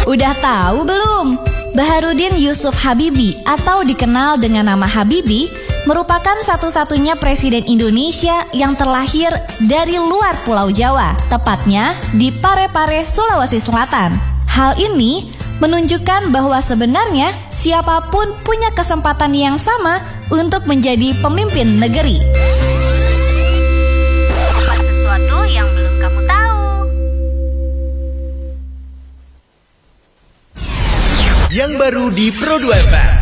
Udah tahu belum? Baharudin Yusuf Habibie atau dikenal dengan nama Habibie merupakan satu-satunya presiden Indonesia yang terlahir dari luar Pulau Jawa, tepatnya di Parepare, Sulawesi Selatan. Hal ini menunjukkan bahwa sebenarnya siapapun punya kesempatan yang sama untuk menjadi pemimpin negeri. Sesuatu yang belum kamu tahu. Yang baru di Pro 2 FM.